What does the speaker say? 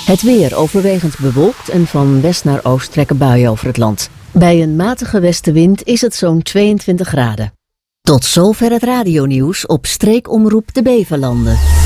Het weer overwegend bewolkt en van west naar oost trekken buien over het land. Bij een matige westenwind is het zo'n 22 graden. Tot zover het radionieuws op streekomroep de Beverlanden.